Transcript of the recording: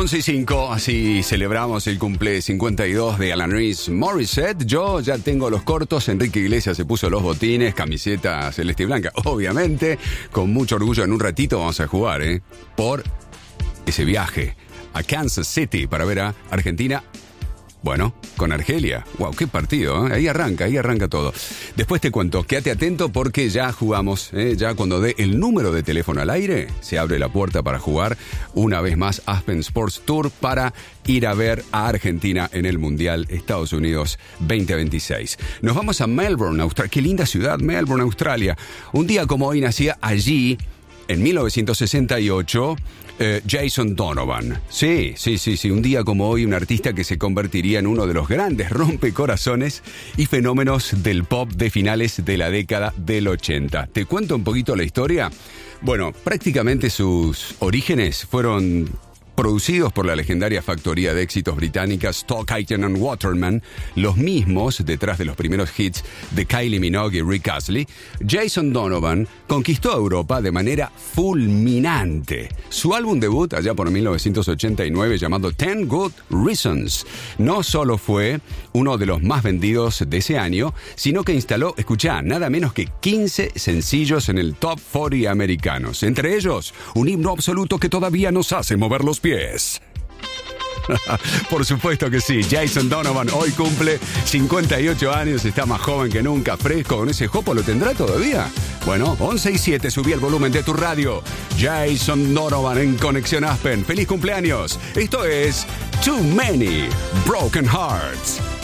11:05, así celebramos el cumple 52 de Alanis Morissette. Yo ya tengo los cortos, Enrique Iglesias se puso los botines, camiseta celeste y blanca. Obviamente, con mucho orgullo, en un ratito vamos a jugar, por ese viaje a Kansas City para ver a Argentina. Bueno, con Argelia. Wow, qué partido, ¿eh? Ahí arranca todo. Después te cuento, quédate atento porque ya jugamos, ya cuando dé el número de teléfono al aire, se abre la puerta para jugar una vez más Aspen Sports Tour para ir a ver a Argentina en el Mundial Estados Unidos 2026. Nos vamos a Melbourne, Australia. Qué linda ciudad, Melbourne, Australia. Un día como hoy nacía allí, en 1968, Jason Donovan. Sí. Un día como hoy, un artista que se convertiría en uno de los grandes rompecorazones y fenómenos del pop de finales de la década del 80. ¿Te cuento un poquito la historia? Bueno, prácticamente sus orígenes fueron producidos por la legendaria factoría de éxitos británica Stock Aitken and Waterman, los mismos detrás de los primeros hits de Kylie Minogue y Rick Astley. Jason Donovan conquistó a Europa de manera fulminante. Su álbum debut, allá por 1989, llamado 10 Good Reasons, no solo fue uno de los más vendidos de ese año, sino que instaló, escuchá, nada menos que 15 sencillos en el Top 40 americanos. Entre ellos, un himno absoluto que todavía nos hace mover los pies. Por supuesto que sí. Jason Donovan hoy cumple 58 años, está más joven que nunca, fresco. ¿Con ese jopo lo tendrá todavía? Bueno, 11:07, subí el volumen de tu radio. Jason Donovan en Conexión Aspen. ¡Feliz cumpleaños! Esto es Too Many Broken Hearts.